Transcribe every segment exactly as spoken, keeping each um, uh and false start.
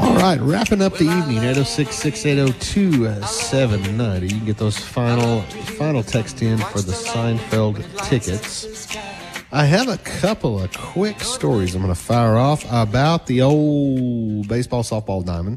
All right, wrapping up the evening, eight oh six, six eight oh, two seven nine oh. You can get those final final text in for the Seinfeld tickets. I have a couple of quick stories I'm going to fire off about the old baseball softball diamond.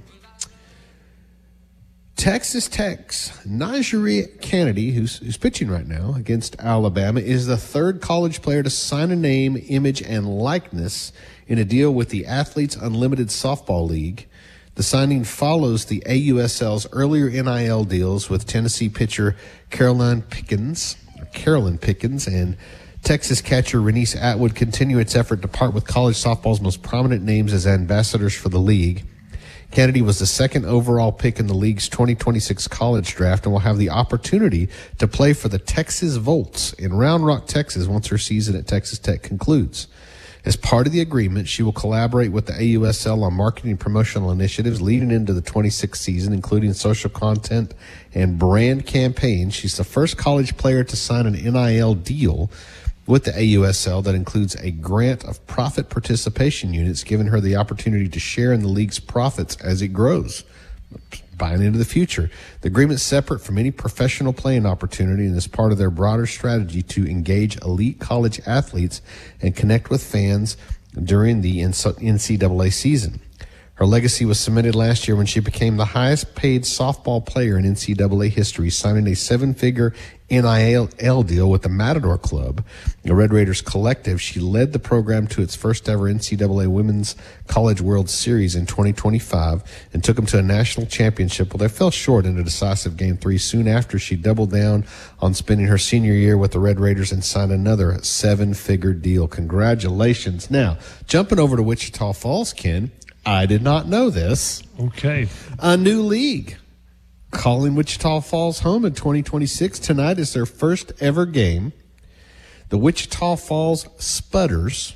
Texas Tech's Najee Kennedy, who's, who's pitching right now against Alabama, is the third college player to sign a name, image, and likeness in a deal with the Athletes Unlimited Softball League. The signing follows the A U S L's earlier N I L deals with Tennessee pitcher Carolyn Pickens, or Carolyn Pickens, and Texas catcher Renice Atwood continue its effort to part with college softball's most prominent names as ambassadors for the league. Kennedy was the second overall pick in the league's twenty twenty-six college draft and will have the opportunity to play for the Texas Volts in Round Rock, Texas, once her season at Texas Tech concludes. As part of the agreement, she will collaborate with the A U S L on marketing and promotional initiatives leading into the twenty-sixth season, including social content and brand campaigns. She's the first college player to sign an N I L deal with the A U S L that includes a grant of profit participation units, giving her the opportunity to share in the league's profits as it grows, buying into the future. The agreement is separate from any professional playing opportunity and is part of their broader strategy to engage elite college athletes and connect with fans during the N C double A season. Her legacy was cemented last year when she became the highest-paid softball player in N C double A history, signing a seven-figure N I L deal with the Matador Club, the Red Raiders collective. She led the program to its first-ever N C double A Women's College World Series in twenty twenty-five and took them to a national championship. Well, they fell short in a decisive Game three. Soon after, she doubled down on spending her senior year with the Red Raiders and signed another seven-figure deal. Congratulations. Now, jumping over to Wichita Falls, Ken, I did not know this. Okay. A new league calling Wichita Falls home in twenty twenty-six. Tonight is their first ever game. The Wichita Falls Spudders,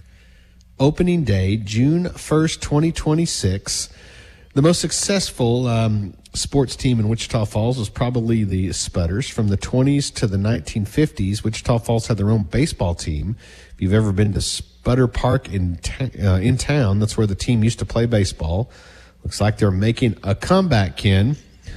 opening day, June first, twenty twenty-six. The most successful um, sports team in Wichita Falls was probably the Spudders. From the twenties to the nineteen fifties, Wichita Falls had their own baseball team. If you've ever been to Spudder Park in ta- uh, in town, that's where the team used to play baseball. Looks like they're making a comeback, Ken.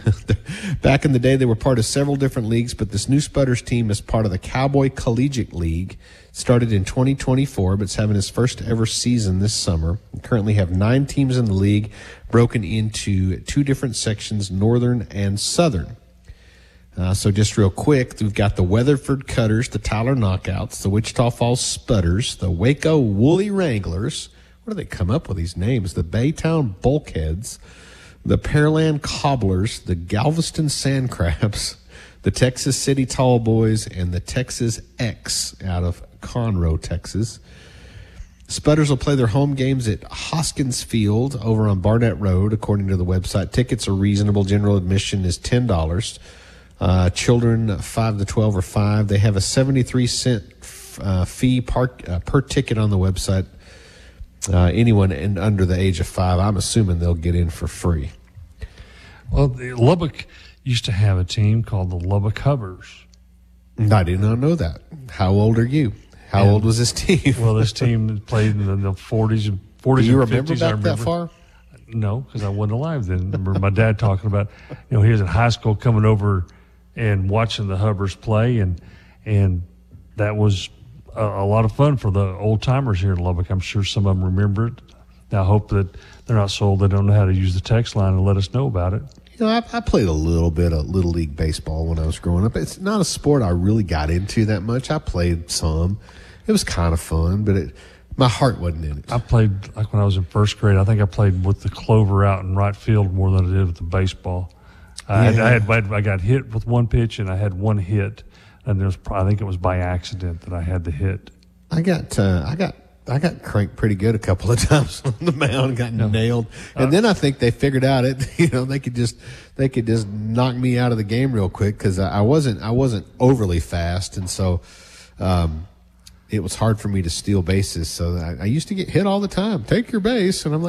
Back in the day, they were part of several different leagues, but this new Spudders team is part of the Cowboy Collegiate League. It started in twenty twenty-four, but it's having its first ever season this summer. We currently have nine teams in the league, broken into two different sections, Northern and Southern. Uh, so just real quick, we've got the Weatherford Cutters, the Tyler Knockouts, the Wichita Falls Spudders, the Waco Woolly Wranglers. Where do they come up with these names? The Baytown Bulkheads, the Pearland Cobblers, the Galveston Sandcrabs, the Texas City Tall Boys, and the Texas X out of Conroe, Texas. Spudders will play their home games at Hoskins Field over on Barnett Road, according to the website. Tickets are reasonable. General admission is ten dollars. Uh, children five to twelve are five. They have a seventy-three cent uh, fee part, uh, per ticket on the website. Uh, anyone in, under the age of five, I'm assuming they'll get in for free. Well, the Lubbock used to have a team called the Lubbock Hubbers. I did not know that. How old are you? How and, old was this team? Well, this team played in the, the forties and forties Do you and remember fifties. back I remember that far? No, because I wasn't alive then. I remember my dad talking about, you know, he was in high school coming over and watching the Hubbers play, and and that was a, a lot of fun for the old timers here in Lubbock. I'm sure some of them remember it. Now, I hope that they're not sold. They don't know how to use the text line and let us know about it. You know, I, I played a little bit of Little League Baseball when I was growing up. It's not a sport I really got into that much. I played some. It was kind of fun, but it, my heart wasn't in it. I played, like when I was in first grade, I think I played with the clover out in right field more than I did with the baseball. I, Yeah. had, I had I got hit with one pitch, and I had one hit, and there was I think it was by accident that I had the hit. I got uh, I got I got cranked pretty good a couple of times on the mound, got No. nailed, and Uh, then I think they figured out it. You know, they could just they could just knock me out of the game real quick because I, I wasn't I wasn't overly fast, and so um, it was hard for me to steal bases. So I, I used to get hit all the time. Take your base, and I'm like,